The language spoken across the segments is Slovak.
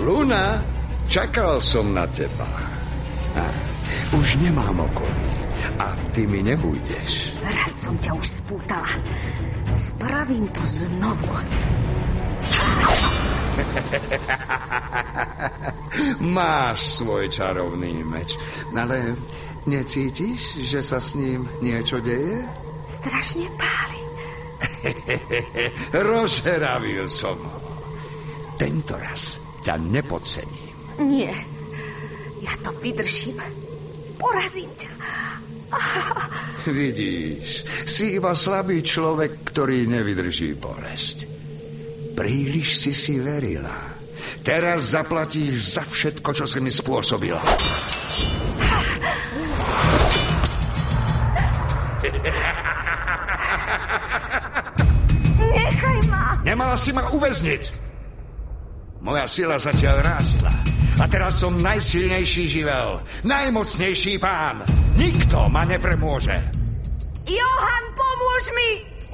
Luna, čakal som na teba. Už nemám okolí a ty mi neujdeš. Raz som ťa už spútala. Spravím to znovu. Máš svoj čarovný meč, ale necítiš, že sa s ním niečo deje? Strašne páli. Rozžeravil som ho. Tento raz ťa nepodcením. Nie, ja to vydržím. Porazím ťa. Vidíš, si iba slabý človek, ktorý nevydrží bolesť. Príliš si verila. Teraz zaplatíš za všetko, čo si mi spôsobila. Nechaj ma. Nemala si ma uväzniť. Moja sila zatiaľ rástla. A teraz som najsilnejší živel. Najmocnejší pán. Nikto ma nepremôže. Johan, pomôž mi.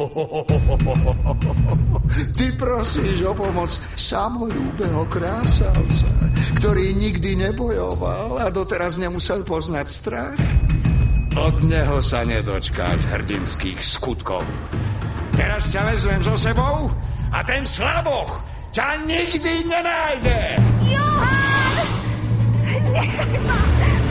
Ty prosíš o pomoc samoľúbeho krásavca, ktorý nikdy nebojoval a doteraz nemusel poznať strach. Od neho sa nedočkáš hrdinských skutkov. Teraz ťa vezmem so sebou a ten slaboch ťa nikdy nenájde. Johan! Nechaj ma!